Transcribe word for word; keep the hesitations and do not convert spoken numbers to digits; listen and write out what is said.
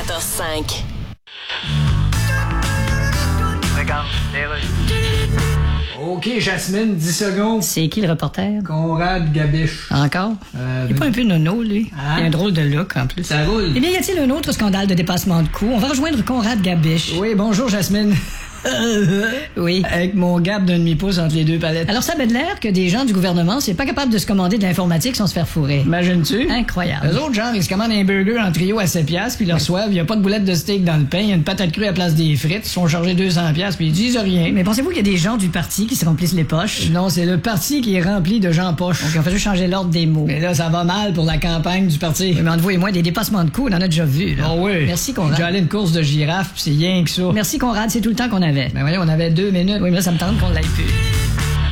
quatorze cinq. Regarde, les rues. OK, Jasmine, dix secondes. C'est qui le reporter? Conrad Gabiche. Encore? Euh, Il est pas un peu nono, lui? Hein? Il a un drôle de look, en plus. Ça roule. Eh bien, y a-t-il un autre scandale de dépassement de coûts? On va rejoindre Conrad Gabiche. Oui, bonjour, Jasmine. Oui. Avec mon gap d'un demi-pouce entre les deux palettes. Alors, ça avait de l'air que des gens du gouvernement, c'est pas capable de se commander de l'informatique sans se faire fourrer. Imagines-tu? Incroyable. Eux autres, genre, ils se commandent un burger en trio à sept piastres, puis ils le reçoivent. Il y a pas de boulette de steak dans le pain, il y a une patate crue à la place des frites. Ils sont chargés deux cents piastres, puis ils disent rien. Mais pensez-vous qu'il y a des gens du parti qui se remplissent les poches? Non, c'est le parti qui est rempli de gens poches. Donc, on fait juste changer l'ordre des mots. Mais là, ça va mal pour la campagne du parti. Oui, mais entre vous et moi, des dépassements de coûts, on en a déjà vu, là. Oh oui. Merci, Conrad. J'ai allé une course de girafe, puis c'est rien que ça. Merci, Conrad, c'est tout le temps qu'on avait. Ben voyons, on avait deux minutes. Oui, mais là, ça me tente qu'on l'aille plus.